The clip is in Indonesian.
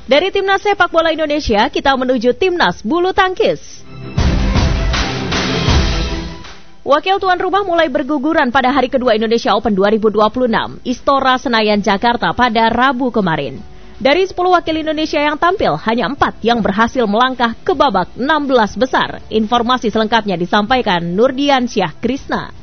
Dari Timnas Sepak Bola Indonesia, kita menuju Timnas Bulu Tangkis. Wakil tuan rumah mulai berguguran pada hari kedua Indonesia Open 2026, Istora Senayan, Jakarta pada Rabu kemarin. Dari 10 wakil Indonesia yang tampil, hanya 4 yang berhasil melangkah ke babak 16 besar. Informasi selengkapnya disampaikan Nurdian Syah Krisna.